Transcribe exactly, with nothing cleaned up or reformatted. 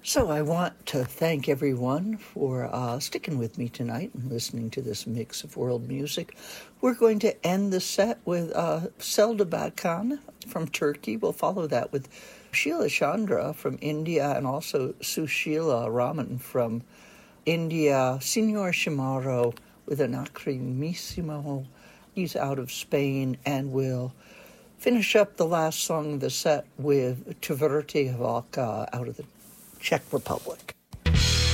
So I want to thank everyone for uh, sticking with me tonight and listening to this mix of world music. We're going to end the set with uh, Selda Bakan from Turkey. We'll follow that with Sheila Chandra from India and also Sushila Raman from India. Signor Shimaro with an Acrimissimo. He's out of Spain, and we'll finish up the last song of the set with Tvrti Valka out of the Czech Republic.